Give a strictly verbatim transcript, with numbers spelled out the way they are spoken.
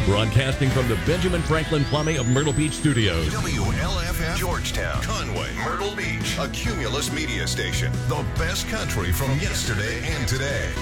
Broadcasting from the Benjamin Franklin Plumbing of Myrtle Beach Studios. W L F F, Georgetown, Conway, Myrtle Beach, a Cumulus media station. The best country from yesterday and today.